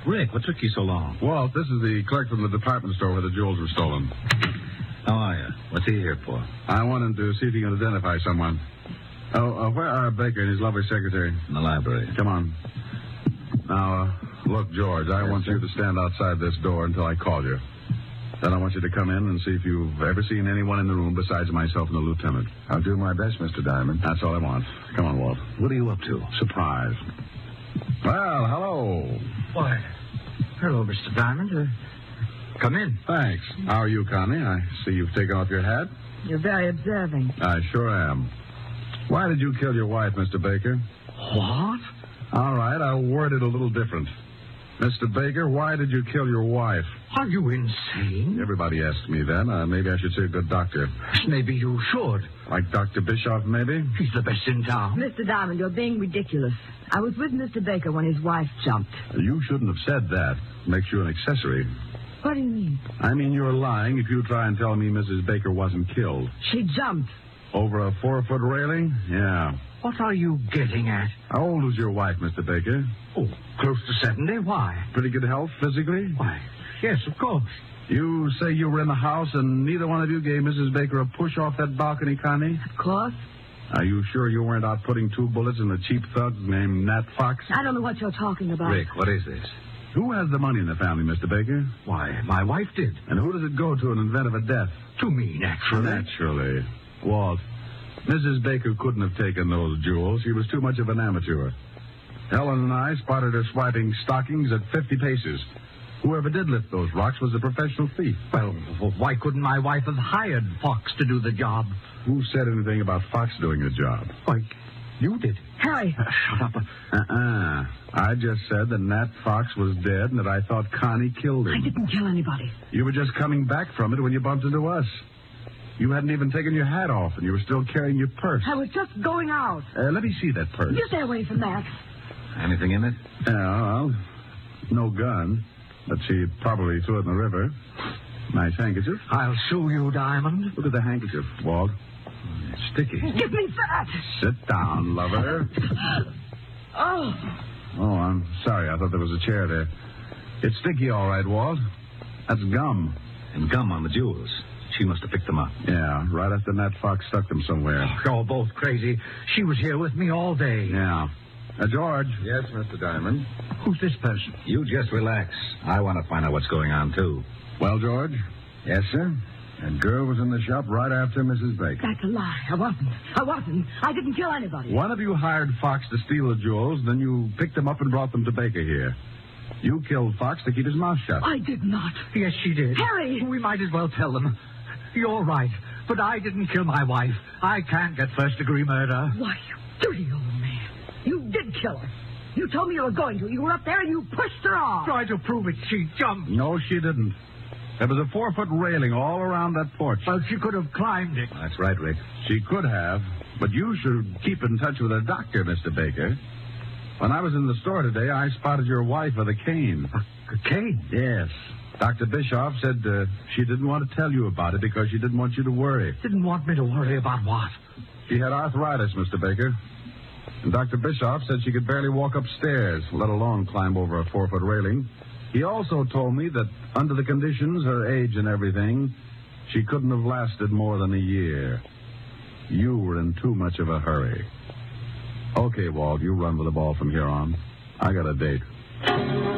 Rick, what took you so long? Walt, this is the clerk from the department store where the jewels were stolen. How are you? What's he here for? I want him to see if he can identify someone. Where are Baker and his lovely secretary? In the library. Come on. Now, look, George, I want you to stand outside this door until I call you. Then I want you to come in and see if you've ever seen anyone in the room besides myself and the lieutenant. I'll do my best, Mr. Diamond. That's all I want. Come on, Walt. What are you up to? Surprise. Well, hello. Why, hello, Mr. Diamond. Come in. Thanks. How are you, Connie? I see you've taken off your hat. You're very observing. I sure am. Why did you kill your wife, Mr. Baker? What? All right, I'll word it a little different. Mr. Baker, why did you kill your wife? Are you insane? Everybody asks me that. Maybe I should say a good doctor. Maybe you should. Like Dr. Bischoff, maybe? He's the best in town. Mr. Diamond, you're being ridiculous. I was with Mr. Baker when his wife jumped. You shouldn't have said that. Makes you an accessory. What do you mean? I mean, you're lying if you try and tell me Mrs. Baker wasn't killed. She jumped. Over a 4-foot railing? Yeah. What are you getting at? How old was your wife, Mr. Baker? Oh, close to 70. Why? Pretty good health physically? Why, yes, of course. You say you were in the house and neither one of you gave Mrs. Baker a push off that balcony, Connie? Of course. Are you sure you weren't out putting 2 bullets in a cheap thug named Nat Fox? I don't know what you're talking about. Rick, what is this? Who has the money in the family, Mr. Baker? Why, my wife did. And who does it go to in event of a death? To me, naturally. Naturally. Walt, Mrs. Baker couldn't have taken those jewels. She was too much of an amateur. Helen and I spotted her swiping stockings at 50 paces. Whoever did lift those rocks was a professional thief. Well, why couldn't my wife have hired Fox to do the job? Who said anything about Fox doing the job? Why, you did. Harry. Shut up. I just said that Nat Fox was dead and that I thought Connie killed him. I didn't kill anybody. You were just coming back from it when you bumped into us. You hadn't even taken your hat off, and you were still carrying your purse. I was just going out. Let me see that purse. You stay away from that. Anything in it? Yeah, well, no gun. But she probably threw it in the river. Nice handkerchief. I'll sue you, Diamond. Look at the handkerchief, Walt. It's sticky. Give me that. Sit down, lover. Oh. Oh, I'm sorry. I thought there was a chair there. It's sticky, all right, Walt. That's gum. And gum on the jewels. She must have picked them up. Yeah, right after Nat Fox stuck them somewhere. You're both crazy. She was here with me all day. Yeah. George. Yes, Mr. Diamond. Who's this person? You just relax. I want to find out what's going on, too. Well, George? Yes, sir. That girl was in the shop right after Mrs. Baker. That's a lie. I wasn't. I didn't kill anybody. One of you hired Fox to steal the jewels, then you picked them up and brought them to Baker here. You killed Fox to keep his mouth shut. I did not. Yes, she did. Harry! We might as well tell them. You're right, but I didn't kill my wife. I can't get first-degree murder. Why, you dirty old man. You did kill her. You told me you were going to. You were up there and you pushed her off. Try to prove it. She jumped. No, she didn't. There was a 4-foot railing all around that porch. Well, she could have climbed it. That's right, Rick. She could have, but you should keep in touch with a doctor, Mr. Baker. When I was in the store today, I spotted your wife with a cane. A cane? Yes. Dr. Bischoff said she didn't want to tell you about it because she didn't want you to worry. Didn't want me to worry about what? She had arthritis, Mr. Baker. And Dr. Bischoff said she could barely walk upstairs, let alone climb over a 4-foot railing. He also told me that under the conditions, her age and everything, she couldn't have lasted more than a year. You were in too much of a hurry. Okay, Walt, you run with the ball from here on. I got a date.